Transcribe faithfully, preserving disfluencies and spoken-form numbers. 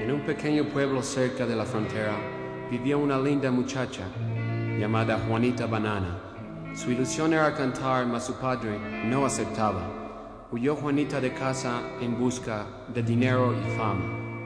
En un pequeño pueblo cerca de la frontera vivía una linda muchacha llamada Juanita Banana. Su ilusión era cantar, mas su padre no aceptaba. Huyó Juanita de casa en busca de dinero y fama.